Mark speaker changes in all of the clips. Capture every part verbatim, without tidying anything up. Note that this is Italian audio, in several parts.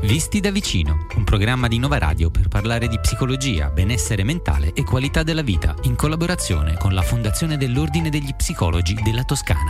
Speaker 1: Visti da vicino, un programma di Nova Radio per parlare di psicologia, benessere mentale e qualità della vita, in collaborazione con la Fondazione dell'Ordine degli Psicologi della Toscana.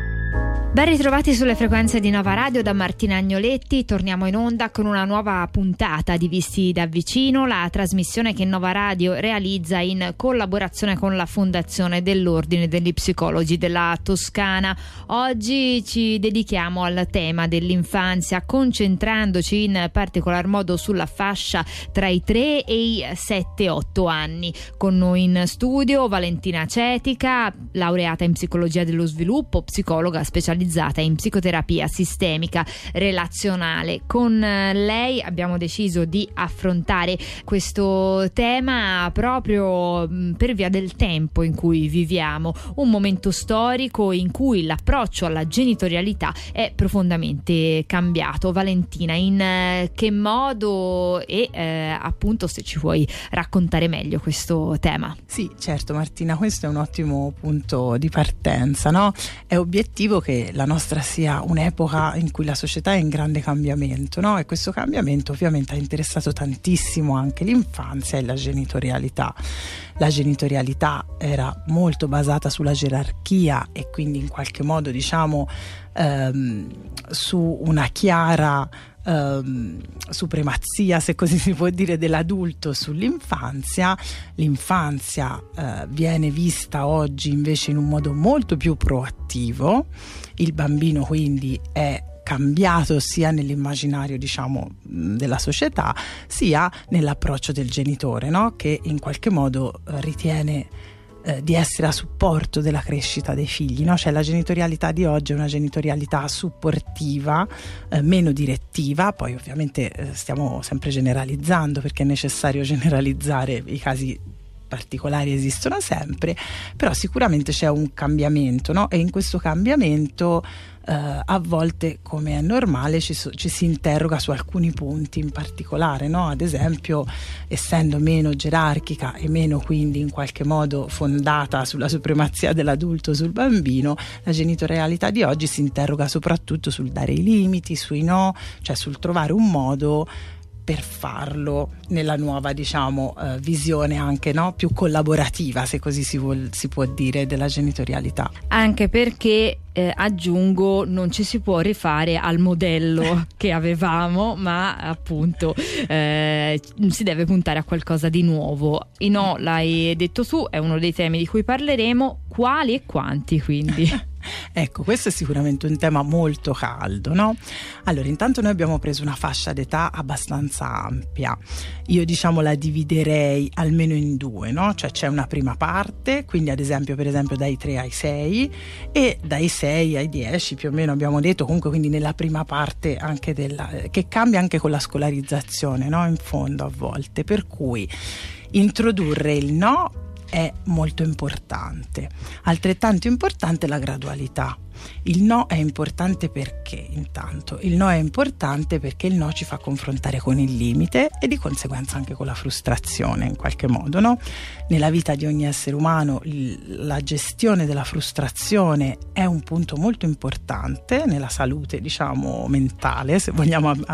Speaker 2: Ben ritrovati sulle frequenze di Nova Radio da Martina Agnoletti. Torniamo in onda con una nuova puntata di Visti da vicino, la trasmissione che Nova Radio realizza in collaborazione con la Fondazione dell'Ordine degli Psicologi della Toscana. Oggi ci dedichiamo al tema dell'infanzia, concentrandoci in particolar modo sulla fascia tra i tre e i sette otto anni. Con noi in studio Valentina Cetica, laureata in psicologia dello sviluppo, psicologa specializzata in psicoterapia sistemica relazionale. Con lei abbiamo deciso di affrontare questo tema proprio per via del tempo in cui viviamo, un momento storico in cui l'approccio alla genitorialità è profondamente cambiato. Valentina, in che modo e eh, appunto se ci vuoi raccontare meglio questo tema?
Speaker 3: Sì, certo Martina, questo è un ottimo punto di partenza, no? È obiettivo che la nostra sia un'epoca in cui la società è in grande cambiamento, no? E questo cambiamento ovviamente ha interessato tantissimo anche l'infanzia e la genitorialità. La genitorialità era molto basata sulla gerarchia e quindi in qualche modo diciamo ehm, su una chiara ehm, supremazia, se così si può dire, dell'adulto sull'infanzia. L'infanzia eh, viene vista oggi invece in un modo molto più proattivo. Il bambino quindi è cambiato sia nell'immaginario diciamo della società sia nell'approccio del genitore, no? Che in qualche modo eh, ritiene eh, di essere a supporto della crescita dei figli, no? Cioè la genitorialità di oggi è una genitorialità supportiva, eh, meno direttiva. Poi ovviamente eh, stiamo sempre generalizzando perché è necessario generalizzare, i casi particolari esistono sempre, però sicuramente c'è un cambiamento, no? E in questo cambiamento eh, a volte, come è normale, ci, so, ci si interroga su alcuni punti in particolare, no? Ad esempio, essendo meno gerarchica e meno quindi in qualche modo fondata sulla supremazia dell'adulto sul bambino, la genitorialità di oggi si interroga soprattutto sul dare i limiti, sui no, cioè sul trovare un modo per farlo nella nuova diciamo eh, visione anche, no? Più collaborativa, se così si, vuol, si può dire, della genitorialità.
Speaker 2: Anche perché eh, aggiungo, non ci si può rifare al modello che avevamo, ma appunto eh, si deve puntare a qualcosa di nuovo. I no, l'hai detto tu, è uno dei temi di cui parleremo. Quali e quanti quindi?
Speaker 3: Ecco, questo è sicuramente un tema molto caldo, no? Allora, intanto noi abbiamo preso una fascia d'età abbastanza ampia. Io diciamo la dividerei almeno in due, no? Cioè c'è una prima parte, quindi ad esempio per esempio dai tre ai sei, e dai sei ai dieci più o meno abbiamo detto, comunque quindi nella prima parte anche della, che cambia anche con la scolarizzazione, no? In fondo a volte, per cui introdurre il no è molto importante. Altrettanto importante la gradualità. Il no è importante perché intanto il no è importante perché il no ci fa confrontare con il limite e di conseguenza anche con la frustrazione in qualche modo, no? Nella vita di ogni essere umano il, la gestione della frustrazione è un punto molto importante nella salute diciamo mentale, se vogliamo